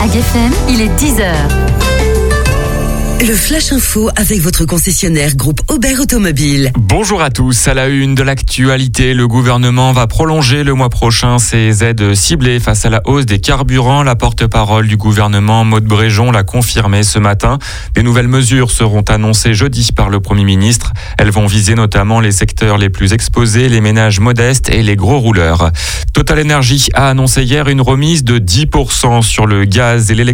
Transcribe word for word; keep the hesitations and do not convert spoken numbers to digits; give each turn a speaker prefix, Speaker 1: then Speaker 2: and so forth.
Speaker 1: F M, il est dix heures.
Speaker 2: Le Flash Info avec votre concessionnaire groupe Aubert Automobile.
Speaker 3: Bonjour à tous. À la une de l'actualité, le gouvernement va prolonger le mois prochain ses aides ciblées face à la hausse des carburants. La porte-parole du gouvernement, Maud Bréjon, l'a confirmé ce matin. Des nouvelles mesures seront annoncées jeudi par le Premier ministre. Elles vont viser notamment les secteurs les plus exposés, les ménages modestes et les gros rouleurs. Total Energy a annoncé hier une remise de dix pour cent sur le gaz et l'électricité